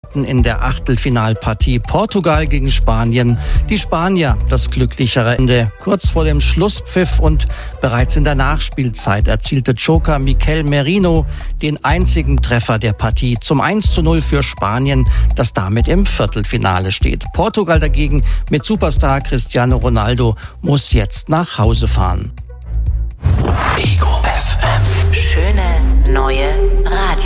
In der Achtelfinalpartie Portugal gegen Spanien. Die Spanier das glücklichere Ende. Kurz vor dem Schlusspfiff und bereits in der Nachspielzeit erzielte Joker Mikel Merino den einzigen Treffer der Partie zum 1:0 für Spanien, das damit im Viertelfinale steht. Portugal dagegen mit Superstar Cristiano Ronaldo muss jetzt nach Hause fahren. Ego FM. Schöne neue Radio.